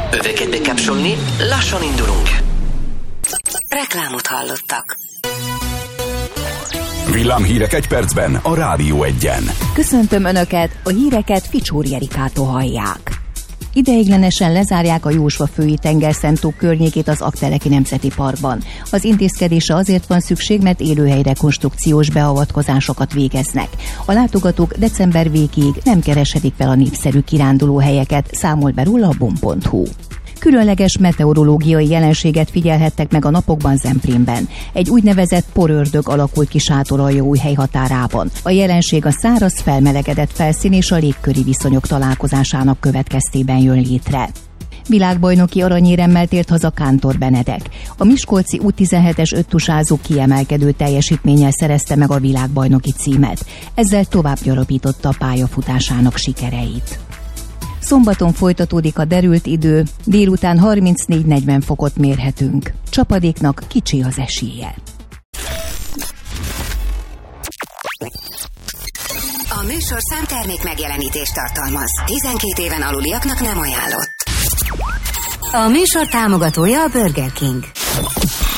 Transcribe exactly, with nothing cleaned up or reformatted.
Öveket bekapcsolni, lassan indulunk. Reklámot hallottak. Villámhírek egy percben a Rádió Egyen. Köszöntöm Önöket, a híreket Ficsúr Jerikától hallják. Ideiglenesen lezárják a Jósva-fői tengerszenttók környékét az Aggteleki Nemzeti Parkban. Az intézkedésre azért van szükség, mert élőhelyrekonstrukciós beavatkozásokat végeznek. A látogatók december végéig nem kereshetik fel a népszerű kirándulóhelyeket, számol be róla a bom pont hu. Különleges meteorológiai jelenséget figyelhettek meg a napokban Zemplénben. Egy úgynevezett porördög alakult ki Sátoraljaújhely határában. A jelenség a száraz, felmelegedett felszín és a légköri viszonyok találkozásának következtében jön létre. Világbajnoki aranyéremmel tért haza Kántor Benedek. A miskolci U tizenhetes öttusázó kiemelkedő teljesítménnyel szerezte meg a világbajnoki címet. Ezzel tovább gyarapította a pályafutásának sikereit. Szombaton folytatódik a derült idő, délután harmincnégy negyven fokot mérhetünk. Csapadéknak kicsi az esélye. A műsorszám termék megjelenítést tartalmaz. tizenkét éven aluliaknak nem ajánlott. A műsor támogatója a Burger King.